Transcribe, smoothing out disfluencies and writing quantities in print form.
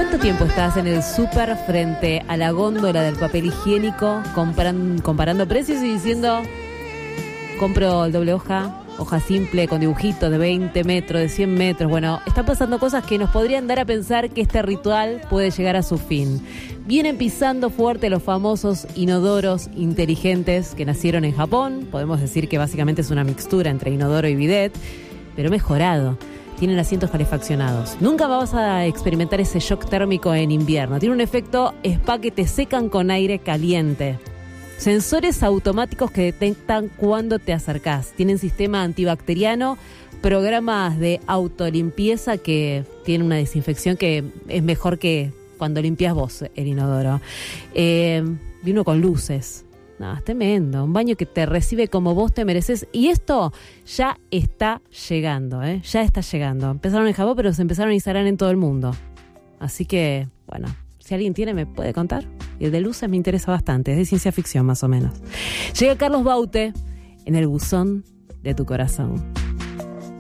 ¿Cuánto tiempo estás en el súper frente a la góndola del papel higiénico comparando precios y diciendo, compro el doble hoja simple con dibujitos de 20 metros, de 100 metros? Bueno, están pasando cosas que nos podrían dar a pensar que este ritual puede llegar a su fin. Vienen pisando fuerte los famosos inodoros inteligentes que nacieron en Japón. Podemos decir que básicamente es una mixtura entre inodoro y bidet, pero mejorado. Tienen asientos calefaccionados. Nunca vas a experimentar ese shock térmico en invierno. Tiene un efecto spa que te secan con aire caliente. Sensores automáticos que detectan cuando te acercás. Tienen sistema antibacteriano, programas de autolimpieza que tienen una desinfección que es mejor que cuando limpias vos el inodoro. Vino con luces. No, es tremendo. Un baño que te recibe como vos te mereces. Y esto ya está llegando, ¿eh? Ya está llegando. Empezaron en Japón, pero se empezaron a instalar en todo el mundo. Así que, bueno, si alguien tiene, me puede contar. Y el de luces me interesa bastante. Es de ciencia ficción, más o menos. Llega Carlos Baute en el buzón de tu corazón.